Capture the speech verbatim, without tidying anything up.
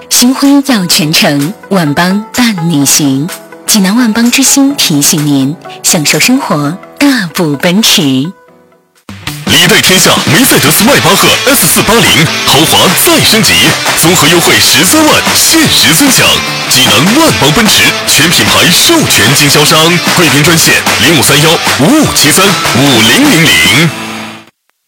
星辉耀全城，万邦伴你行。济南万邦之星提醒您：享受生活，大步奔驰。 礼对天下梅赛德斯迈巴赫 S 四八零豪华再升级，综合优惠十三万，限时尊享。济南万邦奔驰全品牌授权经销商，贵宾专线零五三幺五五七三五零零零。